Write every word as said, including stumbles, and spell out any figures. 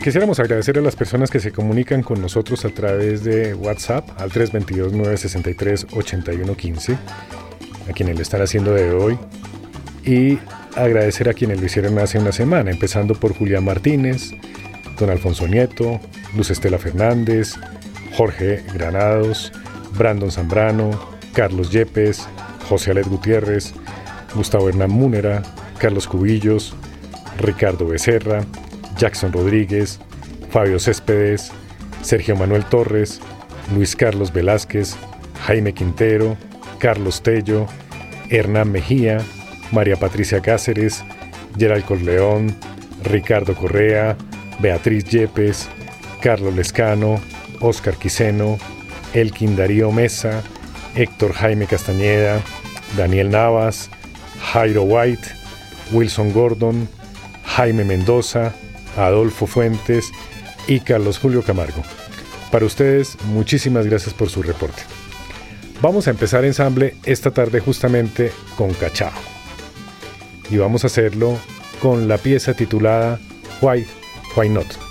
Quisiéramos agradecer a las personas que se comunican con nosotros a través de WhatsApp al tres dos dos, nueve seis tres, ocho uno uno cinco, a quienes lo están haciendo de hoy, y agradecer a quienes lo hicieron hace una semana, empezando por Julián Martínez, don Alfonso Nieto, Luz Estela Fernández, Jorge Granados, Brandon Zambrano, Carlos Yepes, José Alet Gutiérrez, Gustavo Hernán Múnera, Carlos Cubillos, Ricardo Becerra, Jackson Rodríguez, Fabio Céspedes, Sergio Manuel Torres, Luis Carlos Velázquez, Jaime Quintero, Carlos Tello, Hernán Mejía, María Patricia Cáceres, Gerald Corleón, Ricardo Correa, Beatriz Yepes, Carlos Lescano, Óscar Quiseno, Elkin Darío Mesa, Héctor Jaime Castañeda, Daniel Navas, Jairo White, Wilson Gordon, Jaime Mendoza, Adolfo Fuentes y Carlos Julio Camargo. Para ustedes, muchísimas gracias por su reporte. Vamos a empezar ensamble esta tarde justamente con Cachao. Y vamos a hacerlo con la pieza titulada Why, Why Not.